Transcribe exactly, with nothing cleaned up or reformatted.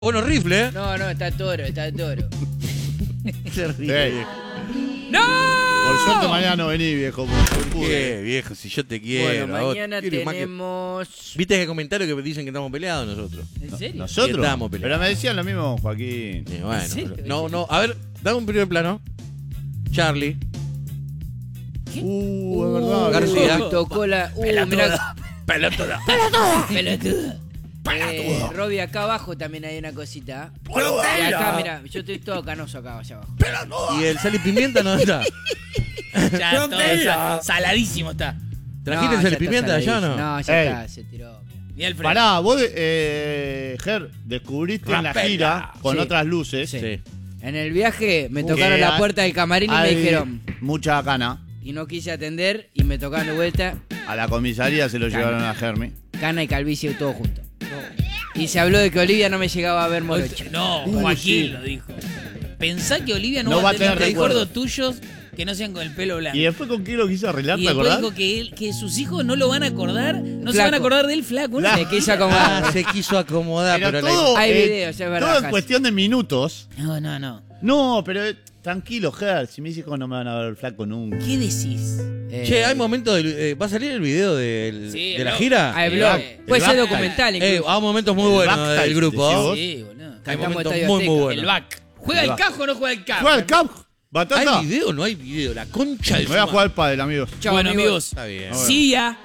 Bueno, rifle, ¿eh? No, no, está toro, está toro. Se ríe, Ey. viejo. ¡No! Por suerte mañana no vení, viejo. por- ¿Qué, viejo? Si yo te quiero. Bueno, a vos mañana te quiero más que- tenemos... ¿Viste ese comentario que dicen que estamos peleados nosotros? ¿En serio? Y ¿Nosotros? estamos peleados. Pero me decían lo mismo, Joaquín. Sí, bueno, ¿En serio? no, no. A ver, dame un primer plano. Charlie. Uh, es verdad. García. Uy, tocó la... Uh, mirá... Pelotuda. Pelotuda. Eh, Robbie, acá abajo también hay una cosita. Y acá, mira, yo estoy todo canoso acá, allá abajo. ¿Y el sal y pimienta no está? Ya todo sa- saladísimo está. ¿Trajiste el ya sal y está pimienta allá o no? No, ya Ey. está, se tiró. Ni Alfred. Pará, vos, eh, Ger, descubriste en la Rapela. gira con Sí. otras luces. Sí. En el viaje me Uh, tocaron que la hay- puerta del camarín y me hay dijeron... Mucha cana. Y no quise atender y me tocaron de vuelta A la comisaría se lo Cana. llevaron a Germi. cana y calvicie todo junto. Y se habló de que Olivia no me llegaba a ver morocho. No, Uh, Joaquín sí. lo dijo. Pensá que Olivia no, No va a tener recuerdos. recuerdos tuyos que no sean con el pelo blanco. ¿Y después con quién lo quiso arreglar, Y te después acordás? dijo que, él, que sus hijos no lo van a acordar, no se Flaco. van a acordar del flaco. ¿no? Flaco. Se quiso acomodar. Ah, se quiso acomodar, Pero, pero, todo, Hay eh, videos, es verdad, todo en Jasi. cuestión de minutos. No, no, no. No, pero eh, tranquilo, Ger. Si mis hijos no me van a ver el flaco nunca. ¿Qué decís? Eh, Che, hay momentos del- eh, ¿va a salir el video del- Sí, de la el gira? Hay El blog. back- Puede el ser back- documental Eh, incluso. hay momentos muy El buenos backstage, del grupo. decís ¿oh? vos. Sí, boludo. Hay Cantamos momentos Estadio muy, muy Azteca. buenos. El back. ¿Juega El el back. cajo o no juega el cajo? ¿Juega el camp? ¿Batata? ¿Hay video o no hay video? La concha de Me su voy a madre. jugar al pádel, amigos. Chao, Bueno, amigos. Está bien. Sí, ya.